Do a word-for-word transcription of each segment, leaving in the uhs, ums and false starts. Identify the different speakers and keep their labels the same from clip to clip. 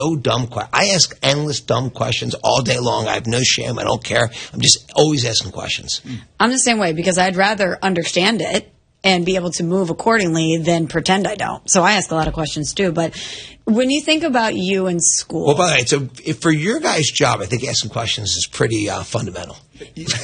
Speaker 1: no dumb questions. I ask endless dumb questions all day long. I have no shame. I don't care. I'm just always asking questions.
Speaker 2: I'm the same way because I'd rather understand it and be able to move accordingly than pretend I don't. So I ask a lot of questions too. But when you think about you in school.
Speaker 1: Well, by the way, so if for your guys' job, I think asking questions is pretty uh, fundamental.
Speaker 2: It is,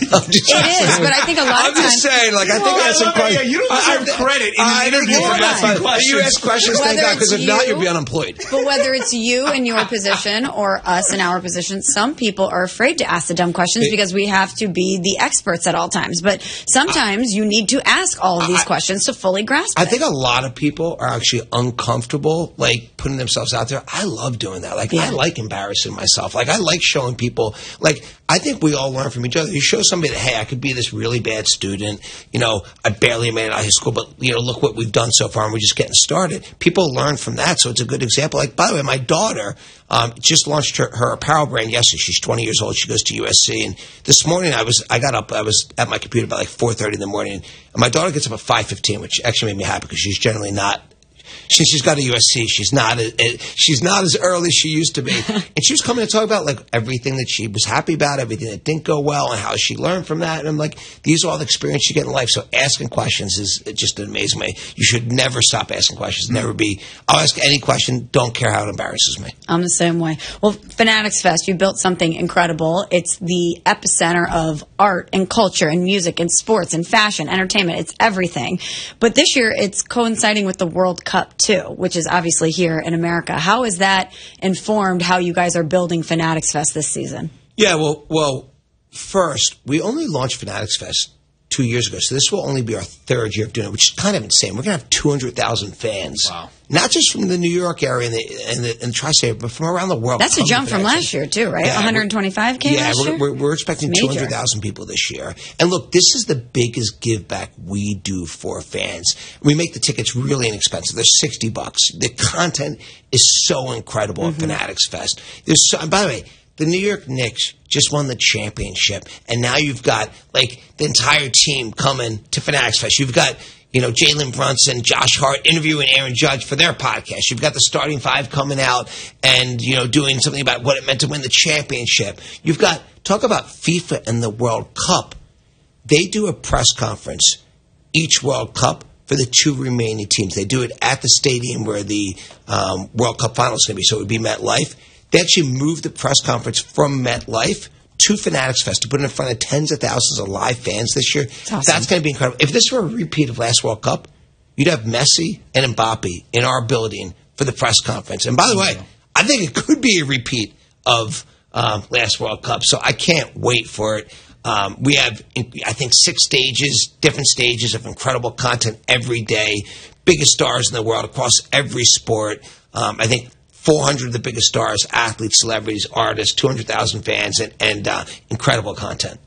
Speaker 2: but I think a lot
Speaker 1: I'm
Speaker 2: of times.
Speaker 1: I'm just saying, like, I think asking questions.
Speaker 3: Yeah, you don't deserve
Speaker 1: I,
Speaker 3: credit in
Speaker 1: I,
Speaker 3: an interview for asking questions.
Speaker 1: You ask questions, thank God, because if not, you'll be unemployed.
Speaker 2: But whether it's you in your position or us in our position, some people are afraid to ask the dumb questions because we have to be the experts at all times. But sometimes you need to ask all of these
Speaker 1: I,
Speaker 2: questions to fully grasp
Speaker 1: I
Speaker 2: it.
Speaker 1: think a lot of people are actually uncomfortable, like, putting themselves out there. I love doing that. Like, yeah. I like embarrassing myself. Like, I like showing people, like, I think we all learn from each other. You show somebody that, hey, I could be this really bad student. You know, I barely made it out of high school, but, you know, look what we've done so far, and we're just getting started. People learn from that, so it's a good example. Like, by the way, my daughter um, just launched her, her apparel brand yesterday. She's twenty years old. She goes to U S C. And this morning, I was I got up. I was at my computer by like four thirty in the morning. And my daughter gets up at five fifteen, which actually made me happy because she's generally not. Since she's got a U S C, she's not a, a, she's not as early as she used to be. And she was coming to talk about like everything that she was happy about, everything that didn't go well, and how she learned from that. And I'm like, these are all the experience you get in life. So asking questions is just an amazing way. You should never stop asking questions. Never be. I'll ask any question. Don't care how it embarrasses me.
Speaker 2: I'm the same way. Well, Fanatics Fest, you built something incredible. It's the epicenter of art and culture and music and sports and fashion, entertainment. It's everything. But this year, it's coinciding with the World Cup too, which is obviously here in America. How has that informed how you guys are building Fanatics Fest this season?
Speaker 1: Yeah, well, well, first, we only launched Fanatics Fest two years ago, so this will only be our third year of doing it, which is kind of insane. We're going to have two hundred thousand fans. Wow. Not just from the New York area and the, and the, and the tri-state, but from around the world.
Speaker 2: That's a jump from last year, too, right? Yeah, one hundred twenty-five K
Speaker 1: yeah,
Speaker 2: last
Speaker 1: we're,
Speaker 2: year?
Speaker 1: we're, we're expecting two hundred thousand people this year. And look, this is the biggest give back we do for fans. We make the tickets really inexpensive. They're sixty bucks. The content is so incredible mm-hmm. at Fanatics Fest. There's so, and by the way, the New York Knicks just won the championship, and now you've got like the entire team coming to Fanatics Fest. You've got, you know, Jalen Brunson, Josh Hart interviewing Aaron Judge for their podcast. You've got the starting five coming out and, you know, doing something about what it meant to win the championship. You've got, talk about FIFA and the World Cup. They do a press conference each World Cup for the two remaining teams. They do it at the stadium where the um, World Cup final is going to be, so it would be MetLife. They actually moved the press conference from MetLife to Fanatics Fest to put it in front of tens of thousands of live fans this year. That's, awesome. That's going to be incredible. If this were a repeat of last World Cup, you'd have Messi and Mbappe in our building for the press conference. And by the way, I think it could be a repeat of um, last World Cup. So I can't wait for it. Um, we have, I think, six stages, different stages of incredible content every day. Biggest stars in the world across every sport. Um, I think four hundred of the biggest stars, athletes, celebrities, artists, two hundred thousand fans, and, and uh, incredible content.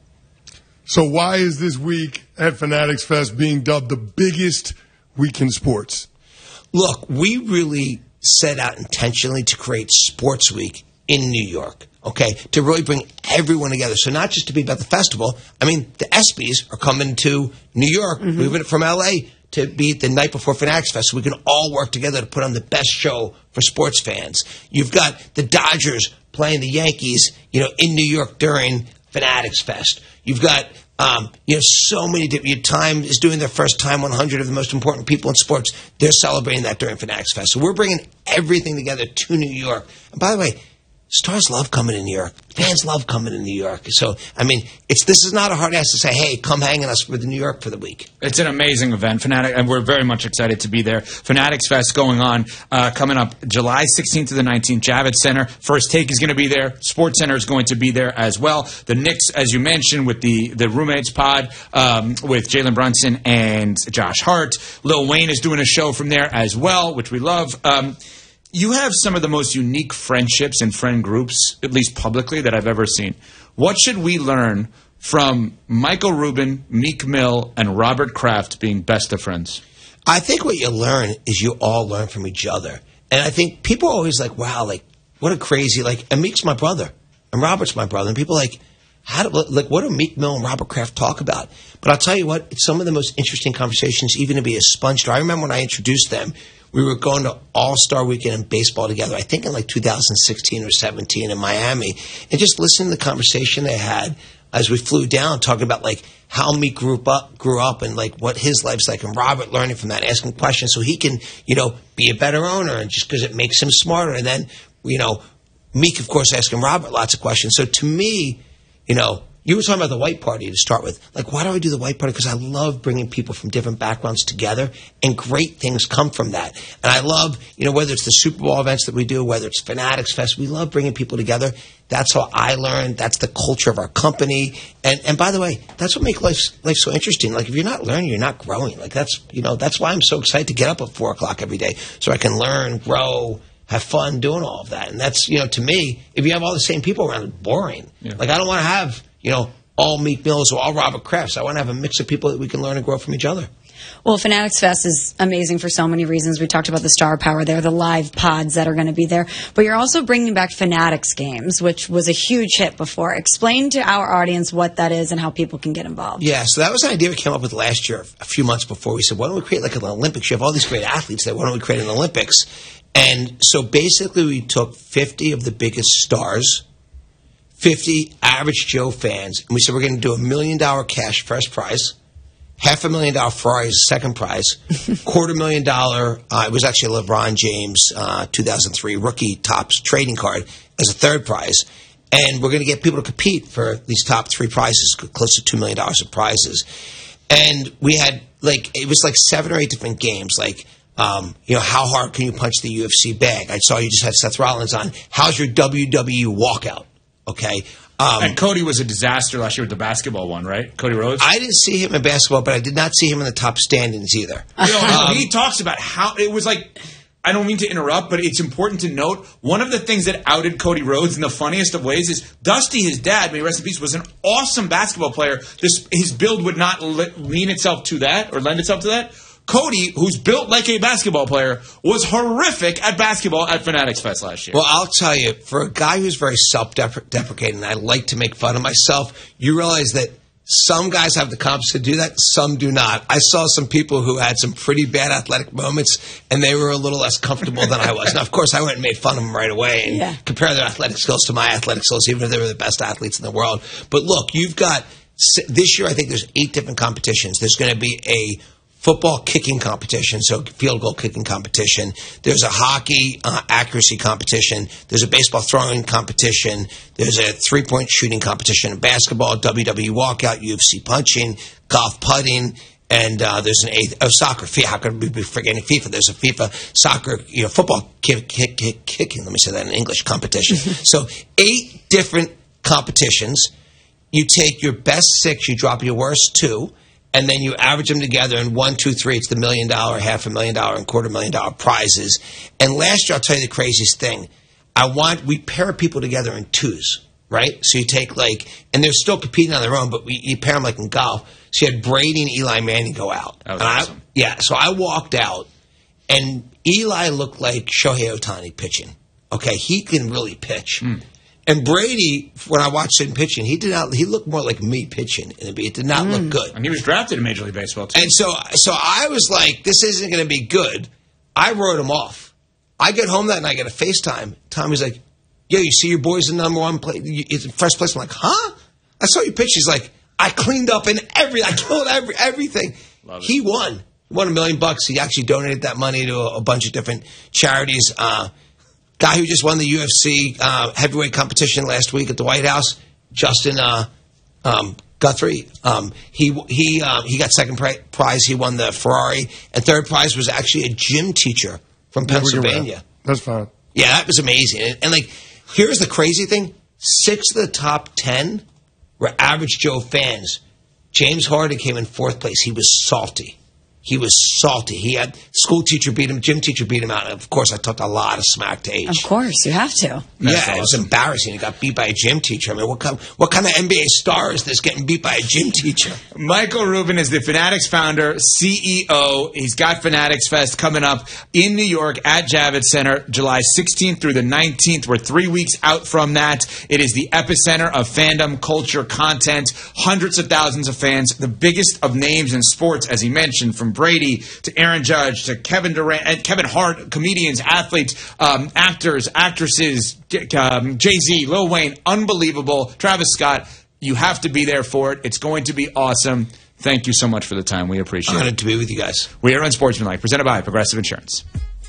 Speaker 4: So why is this week at Fanatics Fest being dubbed the biggest week in sports?
Speaker 1: Look, we really set out intentionally to create Sports Week in New York, okay, to really bring everyone together. So not just to be about the festival. I mean, the ESPYs are coming to New York, mm-hmm. moving it from L A to be the night before Fanatics Fest, so we can all work together to put on the best show for sports fans. You've got the Dodgers playing the Yankees, you know, in New York during Fanatics Fest. You've got, um, you know, so many different. Time is doing their first time one hundred of the most important people in sports. They're celebrating that during Fanatics Fest. So we're bringing everything together to New York. And by the way, stars love coming to New York. Fans love coming to New York. So, I mean, it's this is not a hard ask to say, hey, come hang with us with New York for the week.
Speaker 3: It's an amazing event, Fanatic, and we're very much excited to be there. Fanatics Fest going on, uh, coming up July sixteenth to the nineteenth, Javits Center. First Take is going to be there. Sports Center is going to be there as well. The Knicks, as you mentioned, with the, the Roommates pod um, with Jalen Brunson and Josh Hart. Lil Wayne is doing a show from there as well, which we love. Um You have some of the most unique friendships and friend groups, at least publicly, that I've ever seen. What should we learn from Michael Rubin, Meek Mill, and Robert Kraft being best of friends?
Speaker 1: I think what you learn is you all learn from each other. And I think people are always like, wow, like, what a crazy, like, and Meek's my brother, and Robert's my brother. And people are like, how do, like, what do Meek Mill and Robert Kraft talk about? But I'll tell you what, it's some of the most interesting conversations, even to be a sponge. I remember when I introduced them, we were going to All-Star Weekend in baseball together, I think in like two thousand sixteen or seventeen in Miami, and just listening to the conversation they had as we flew down, talking about like how Meek grew up, grew up and like what his life's like, and Robert learning from that, asking questions so he can, you know, be a better owner, and just because it makes him smarter. And then, you know, Meek, of course, asking Robert lots of questions. So to me, you know, you were talking about the white party to start with. Like, why do I do the white party? Because I love bringing people from different backgrounds together, and great things come from that. And I love, you know, whether it's the Super Bowl events that we do, whether it's Fanatics Fest, we love bringing people together. That's how I learn. That's the culture of our company. And and by the way, that's what makes life, life so interesting. Like, if you're not learning, you're not growing. Like, that's, you know, that's why I'm so excited to get up at four o'clock every day so I can learn, grow, have fun doing all of that. And that's, you know, to me, if you have all the same people around, it's boring. Yeah. Like, I don't want to have, you know, all Meek Mills or all Robert Krafts. I want to have a mix of people that we can learn and grow from each other.
Speaker 2: Well, Fanatics Fest is amazing for so many reasons. We talked about the star power there, the live pods that are going to be there. But you're also bringing back Fanatics Games, which was a huge hit before. Explain to our audience what that is and how people can get involved.
Speaker 1: Yeah, so that was an idea we came up with last year, a few months before. We said, why don't we create like an Olympics? You have all these great athletes there. Why don't we create an Olympics? And so basically we took fifty of the biggest stars, fifty average Joe fans, and we said we're going to do a million dollar cash first prize, half a million dollar Ferrari's second prize, quarter million dollar, uh, it was actually a LeBron James uh, two thousand three rookie Topps trading card as a third prize. And we're going to get people to compete for these top three prizes, close to two million dollars of prizes. And we had, like, it was like seven or eight different games, like, Um, you know, how hard can you punch the U F C bag? I saw you just had Seth Rollins on. How's your W W E walkout? Okay. Um,
Speaker 3: and Cody was a disaster last year with the basketball one, right? Cody Rhodes?
Speaker 1: I didn't see him in basketball, but I did not see him in the top standings either.
Speaker 3: You know, um, he talks about how it was like, I don't mean to interrupt, but it's important to note, one of the things that outed Cody Rhodes in the funniest of ways is Dusty, his dad, may rest in peace, was an awesome basketball player. This, his build would not le- lean itself to that or lend itself to that. Cody, who's built like a basketball player, was horrific at basketball at Fanatics Fest last year.
Speaker 1: Well, I'll tell you, for a guy who's very self-deprecating, and I like to make fun of myself, you realize that some guys have the confidence to do that, some do not. I saw some people who had some pretty bad athletic moments, and they were a little less comfortable than I was. Now, of course, I went and made fun of them right away and yeah. compared their athletic skills to my athletic skills, even if they were the best athletes in the world. But look, you've got, this year I think there's eight different competitions. There's going to be a football kicking competition, so field goal kicking competition. There's a hockey uh, accuracy competition. There's a baseball throwing competition. There's a three-point shooting competition in basketball, W W E walkout, U F C punching, golf putting, and uh, there's an eighth, oh, soccer. How could we be forgetting FIFA? There's a FIFA soccer, you know, football kick, kick, kick, kicking, let me say that in English, competition. So eight different competitions. You take your best six, you drop your worst two, and then you average them together, and one, two, three, it's the million dollar, half a million dollar, and quarter million dollar prizes. And last year, I'll tell you the craziest thing. I want, we pair people together in twos, right? So you take like, and they're still competing on their own, but we you pair them like in golf. So you had Brady and Eli Manning go out.
Speaker 3: That was
Speaker 1: and
Speaker 3: awesome.
Speaker 1: I, yeah, so I walked out, and Eli looked like Shohei Ohtani pitching. Okay, he can really pitch. Mm. And Brady, when I watched him pitching, he did not. He looked more like me pitching. It did not mm. look good.
Speaker 3: And he was drafted in Major League Baseball too.
Speaker 1: And so, so I was like, "This isn't going to be good." I wrote him off. I get home that night, I get a FaceTime. Tommy's like, "Yo, you see your boy's in number one play, it's in first place." I'm like, "Huh?" I saw you pitch. He's like, "I cleaned up in every, I killed every everything."
Speaker 3: Love
Speaker 1: he
Speaker 3: it.
Speaker 1: won. He won a million bucks. He actually donated that money to a, a bunch of different charities. Uh, Guy who just won the U F C uh, heavyweight competition last week at the White House, Justin uh, um, Guthrie. Um, he he uh, he got second pri- prize. He won the Ferrari, and third prize was actually a gym teacher from Pennsylvania.
Speaker 4: That's fine.
Speaker 1: Yeah, that was amazing. And, and like, here's the crazy thing: six of the top ten were average Joe fans. James Harden came in fourth place. He was salty. He was salty. He had school teacher beat him, gym teacher beat him out. And of course, I talked a lot of smack to H.
Speaker 2: Of course, you have to.
Speaker 1: That's yeah,
Speaker 3: awesome.
Speaker 1: It was embarrassing. He got beat by a gym teacher. I mean, what kind, what kind of N B A star is this getting beat by a gym teacher?
Speaker 3: Michael Rubin is the Fanatics founder, C E O. He's got Fanatics Fest coming up in New York at Javits Center, July sixteenth through the nineteenth. We're three weeks out from that. It is the epicenter of fandom, culture, content, hundreds of thousands of fans, the biggest of names in sports, as he mentioned, from from Brady to Aaron Judge to Kevin Durant and Kevin Hart, comedians, athletes, um, actors, actresses, um, Jay-Z, Lil Wayne, unbelievable. Travis Scott, you have to be there for it. It's going to be awesome. Thank you so much for the time. We appreciate it.
Speaker 1: Honored to be with you guys.
Speaker 3: We are Unsportsmanlike, presented by Progressive Insurance.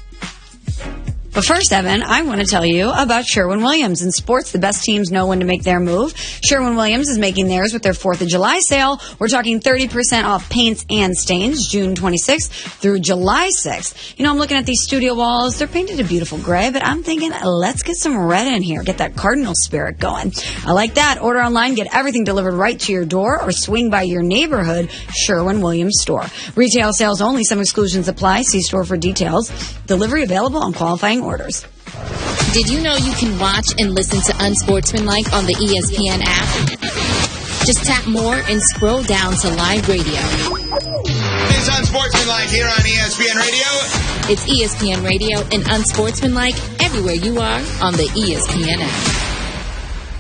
Speaker 2: But first, Evan, I want to tell you about Sherwin-Williams. In sports, the best teams know when to make their move. Sherwin-Williams is making theirs with their fourth of July sale. We're talking thirty percent off paints and stains, June twenty-sixth through July sixth. You know, I'm looking at these studio walls. They're painted a beautiful gray, but I'm thinking, let's get some red in here. Get that Cardinal spirit going. I like that. Order online, get everything delivered right to your door, or swing by your neighborhood Sherwin-Williams store. Retail sales only. Some exclusions apply. See store for details. Delivery available on qualifying orders.
Speaker 5: Did you know you can watch and listen to Unsportsmanlike on the E S P N app? Just tap more and scroll down to live radio.
Speaker 6: It's Unsportsmanlike here on E S P N Radio.
Speaker 5: It's E S P N Radio and Unsportsmanlike everywhere you are on the E S P N app.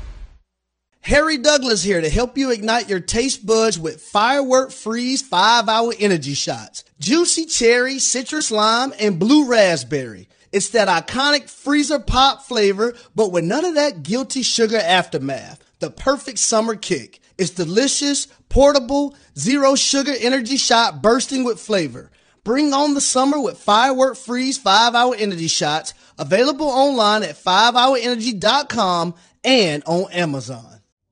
Speaker 7: Harry Douglas here to help you ignite your taste buds with Firework Freeze five hour Energy Shots. Juicy cherry, citrus lime, and blue raspberry. It's that iconic freezer pop flavor, but with none of that guilty sugar aftermath. The perfect summer kick. It's delicious, portable, zero sugar energy shot bursting with flavor. Bring on the summer with Firework Freeze five hour Energy Shots. Available online at five hour energy dot com and on Amazon.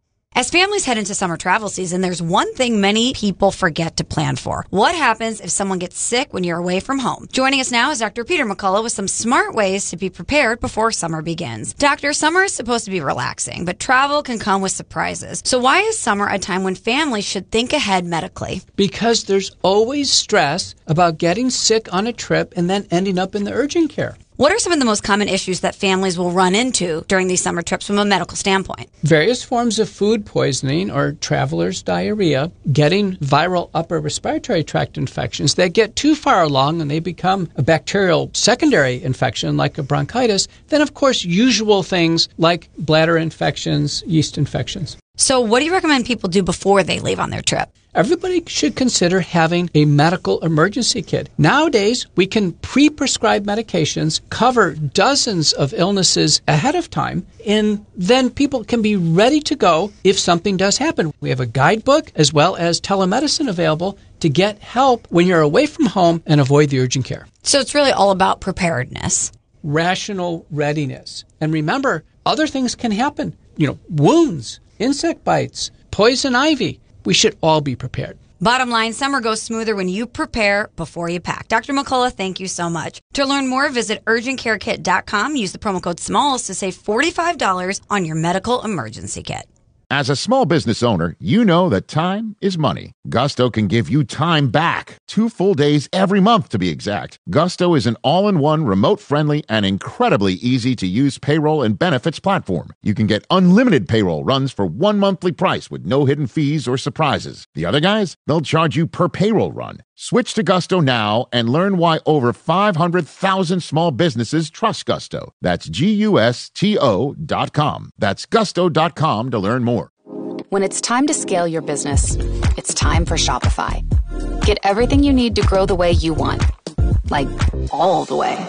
Speaker 2: As families head into summer travel season, there's one thing many people forget to plan for. What happens if someone gets sick when you're away from home? Joining us now is Doctor Peter McCullough with some smart ways to be prepared before summer begins. Doctor, summer is supposed to be relaxing, but travel can come with surprises. So why is summer a time when families should think ahead medically?
Speaker 8: Because there's always stress about getting sick on a trip and then ending up in the urgent care.
Speaker 2: What are some of the most common issues that families will run into during these summer trips from a medical standpoint?
Speaker 8: Various forms of food poisoning or traveler's diarrhea, getting viral upper respiratory tract infections that get too far along and they become a bacterial secondary infection like a bronchitis, then of course usual things like bladder infections, yeast infections.
Speaker 2: So what do you recommend people do before they leave on their trip?
Speaker 8: Everybody should consider having a medical emergency kit. Nowadays, we can pre-prescribe medications, cover dozens of illnesses ahead of time, and then people can be ready to go if something does happen. We have a guidebook as well as telemedicine available to get help when you're away from home and avoid the urgent care.
Speaker 2: So it's really all about preparedness.
Speaker 8: Rational readiness. And remember, other things can happen. You know, wounds, insect bites, poison ivy. We should all be prepared.
Speaker 2: Bottom line, summer goes smoother when you prepare before you pack. Doctor McCullough, thank you so much. To learn more, visit urgent care kit dot com. Use the promo code SMALLS to save forty-five dollars on your medical emergency kit.
Speaker 9: As a small business owner, you know that time is money. Gusto can give you time back. Two full days every month, to be exact. Gusto is an all-in-one, remote-friendly, and incredibly easy-to-use payroll and benefits platform. You can get unlimited payroll runs for one monthly price with no hidden fees or surprises. The other guys, they'll charge you per payroll run. Switch to Gusto now and learn why over five hundred thousand small businesses trust Gusto. That's G U S T O dot com. That's gusto dot com to learn more.
Speaker 10: When it's time to scale your business, it's time for Shopify. Get everything you need to grow the way you want. Like, all the way.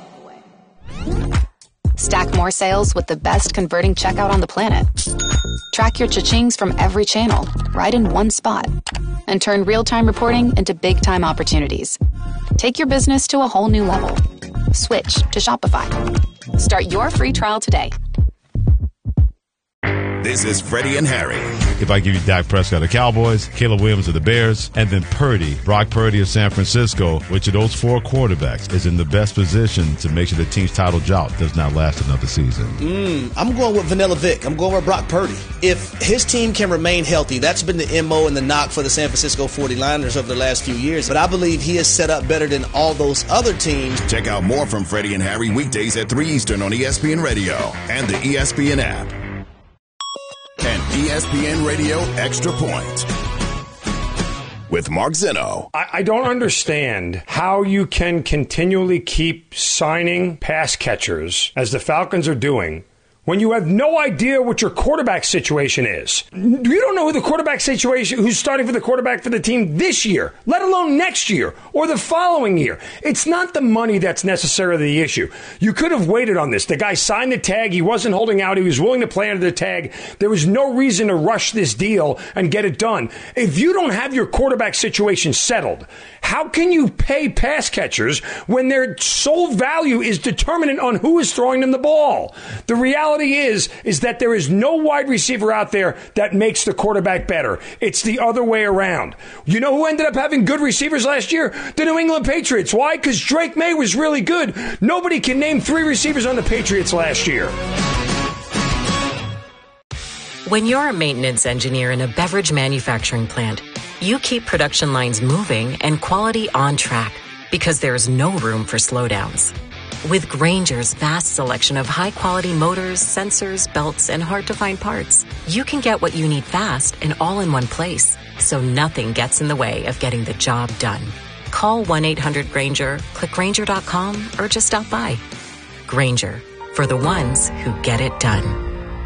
Speaker 10: Stack more sales with the best converting checkout on the planet. Track your cha-chings from every channel, right in one spot. And turn real-time reporting into big-time opportunities. Take your business to a whole new level. Switch to Shopify. Start your free trial today.
Speaker 6: This is Freddie and Harry.
Speaker 11: If I give you Dak Prescott of the Cowboys, Caleb Williams of the Bears, and then Purdy, Brock Purdy of San Francisco, which of those four quarterbacks is in the best position to make sure the team's title drought does not last another season?
Speaker 7: Mm, I'm going with Vanilla Vic. I'm going with Brock Purdy. If his team can remain healthy, that's been the M O and the knock for the San Francisco forty-niners over the last few years. But I believe he is set up better than all those other teams.
Speaker 6: Check out more from Freddie and Harry weekdays at three Eastern on E S P N Radio and the E S P N app. And E S P N Radio Extra Point with Mark Zinno.
Speaker 12: I, I don't understand how you can continually keep signing pass catchers, as the Falcons are doing, when you have no idea what your quarterback situation is. You don't know who the quarterback situation, who's starting for the quarterback for the team this year, let alone next year or the following year. It's not the money that's necessarily the issue. You could have waited on this. The guy signed the tag. He wasn't holding out. He was willing to play under the tag. There was no reason to rush this deal and get it done. If you don't have your quarterback situation settled, how can you pay pass catchers when their sole value is determinant on who is throwing them the ball? The reality is, is that there is no wide receiver out there that makes the quarterback better. It's the other way around. You know who ended up having good receivers last year? The New England Patriots. Why? Because Drake May was really good. Nobody can name three receivers on the Patriots last year.
Speaker 13: When you're a maintenance engineer in a beverage manufacturing plant, you keep production lines moving and quality on track because there's no room for slowdowns. With Grainger's vast selection of high-quality motors, sensors, belts, and hard-to-find parts, you can get what you need fast and all in one place, so nothing gets in the way of getting the job done. Call one eight hundred Grainger, click Grainger dot com, or just stop by. Grainger, for the ones who get it done.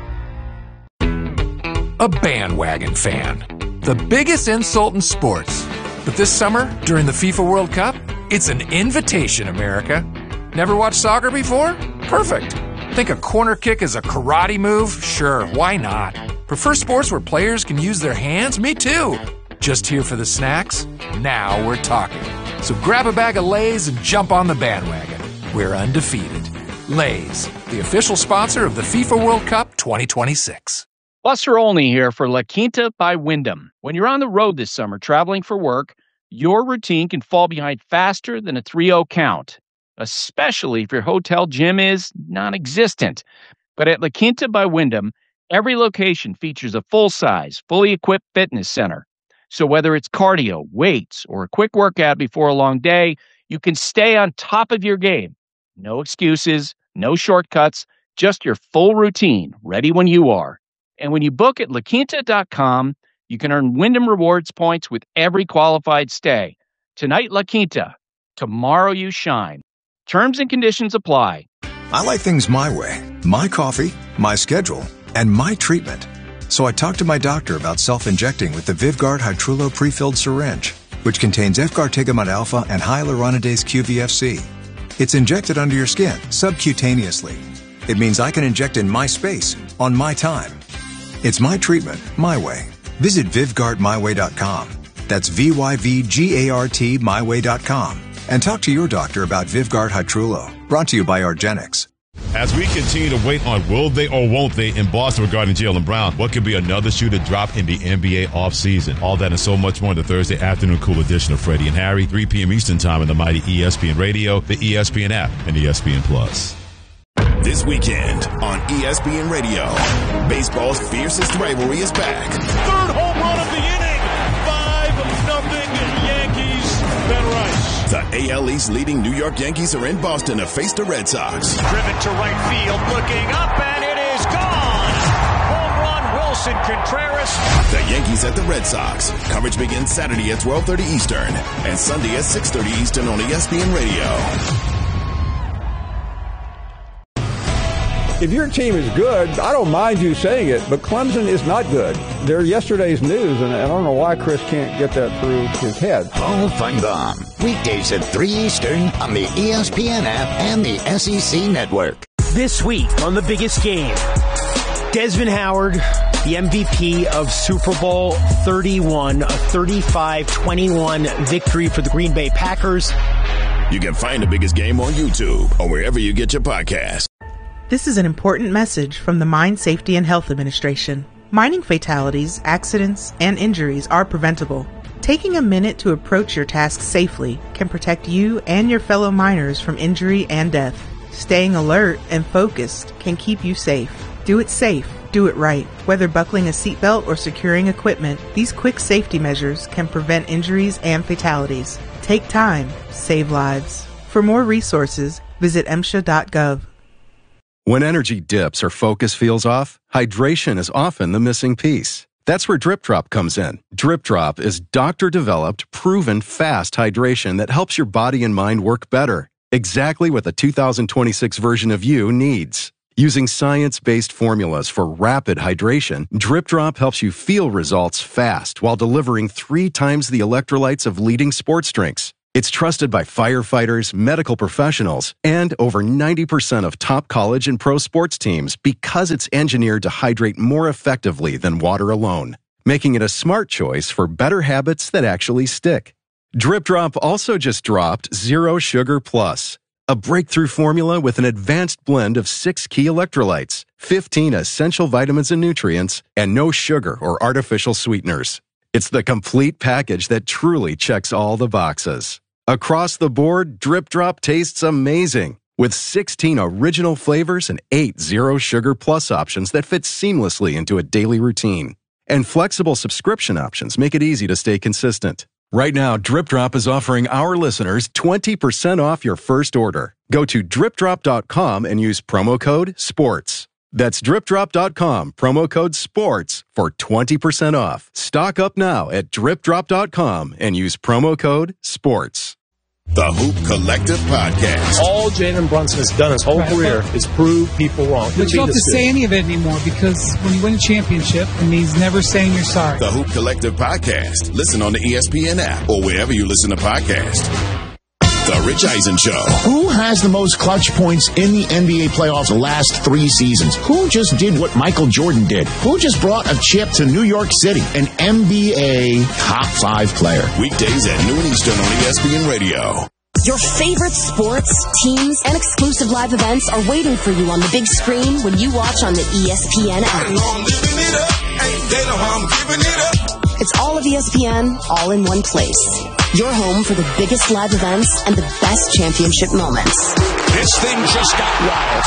Speaker 14: A bandwagon fan. The biggest insult in sports. But this summer, during the FIFA World Cup, it's an invitation, America. Never watched soccer before? Perfect. Think a corner kick is a karate move? Sure, why not? Prefer sports where players can use their hands? Me too. Just here for the snacks? Now we're talking. So grab a bag of Lay's and jump on the bandwagon. We're undefeated. Lay's, the official sponsor of the FIFA World Cup twenty twenty-six.
Speaker 15: Buster Olney here for La Quinta by Wyndham. When you're on the road this summer traveling for work, your routine can fall behind faster than a three oh count, especially if your hotel gym is non-existent. But at La Quinta by Wyndham, every location features a full-size, fully equipped fitness center. So whether it's cardio, weights, or a quick workout before a long day, you can stay on top of your game. No excuses, no shortcuts, just your full routine, ready when you are. And when you book at La Quinta dot com, you can earn Wyndham Rewards points with every qualified stay. Tonight, La Quinta. Tomorrow, you shine. Terms and conditions apply.
Speaker 16: I like things my way. My coffee, my schedule, and my treatment. So I talked to my doctor about self-injecting with the Vyvgart Hytrulo pre-filled syringe, which contains efgartigimod alpha and hyaluronidase Q V F C. It's injected under your skin, subcutaneously. It means I can inject in my space, on my time. It's my treatment, my way. Visit Vyvgart My Way dot com. That's V Y V G A R T My Way dot com. And talk to your doctor about Vyvgart Hytrulo. Brought to you by Argenix.
Speaker 11: As we continue to wait on will they or won't they in Boston regarding Jaylen Brown, what could be another shoe to drop in the N B A offseason? All that and so much more in the Thursday afternoon cool edition of Freddie and Harry, three p.m. Eastern Time on the mighty E S P N Radio, the E S P N app, and E S P N Plus.
Speaker 6: This weekend on E S P N Radio, baseball's fiercest rivalry is back.
Speaker 17: Third home run of the inning. five nothing Yankees. Ben Rice.
Speaker 6: The A L East leading New York Yankees are in Boston to face the Red Sox.
Speaker 17: Driven to right field, looking up, and it is gone. Home run, Wilson Contreras.
Speaker 6: The Yankees at the Red Sox. Coverage begins Saturday at twelve thirty Eastern and Sunday at six thirty Eastern on E S P N Radio.
Speaker 18: If your team is good, I don't mind you saying it, but Clemson is not good. They're yesterday's news, and I don't know why Chris can't get that through his head.
Speaker 19: Paul Feinbaum, weekdays at three Eastern on the E S P N app and the S E C Network.
Speaker 20: This week on The Biggest Game, Desmond Howard, the M V P of Super Bowl thirty-one, a thirty-five twenty-one victory for the Green Bay Packers.
Speaker 6: You can find The Biggest Game on YouTube or wherever you get your podcasts.
Speaker 21: This is an important message from the Mine Safety and Health Administration. Mining fatalities, accidents, and injuries are preventable. Taking a minute to approach your task safely can protect you and your fellow miners from injury and death. Staying alert and focused can keep you safe. Do it safe. Do it right. Whether buckling a seatbelt or securing equipment, these quick safety measures can prevent injuries and fatalities. Take time. Save lives. For more resources, visit M S H A dot gov.
Speaker 22: When energy dips or focus feels off, hydration is often the missing piece. That's where Drip Drop comes in. Drip Drop is doctor-developed, proven fast hydration that helps your body and mind work better. Exactly what the two thousand twenty-six version of you needs. Using science-based formulas for rapid hydration, Drip Drop helps you feel results fast while delivering three times the electrolytes of leading sports drinks. It's trusted by firefighters, medical professionals, and over ninety percent of top college and pro sports teams because it's engineered to hydrate more effectively than water alone, making it a smart choice for better habits that actually stick. Drip Drop also just dropped Zero Sugar Plus, a breakthrough formula with an advanced blend of six key electrolytes, fifteen essential vitamins and nutrients, and no sugar or artificial sweeteners. It's the complete package that truly checks all the boxes. Across the board, Drip Drop tastes amazing, with sixteen original flavors and eight Zero Sugar Plus options that fit seamlessly into a daily routine. And flexible subscription options make it easy to stay consistent. Right now, Drip Drop is offering our listeners twenty percent off your first order. Go to drip drop dot com and use promo code SPORTS. That's drip drop dot com, promo code SPORTS for twenty percent off. Stock up now at drip drop dot com and use promo code SPORTS.
Speaker 6: The Hoop Collective Podcast.
Speaker 1: All Jalen Brunson has done his whole right. career is prove people wrong.
Speaker 4: But you don't have to say any of it anymore because when you win a championship, it means never saying you're sorry.
Speaker 6: The Hoop Collective Podcast. Listen on the E S P N app or wherever you listen to podcasts. The Rich Eisen Show.
Speaker 19: Who has the most clutch points in the N B A playoffs the last three seasons? Who just did what Michael Jordan did? Who just brought a chip to New York City? An N B A top five player.
Speaker 6: Weekdays at noon Eastern on E S P N Radio.
Speaker 23: Your favorite sports, teams, and exclusive live events are waiting for you on the big screen when you watch on the E S P N app. It's all of E S P N, all in one place. Your home for the biggest live events and the best championship moments.
Speaker 17: This thing just got wild.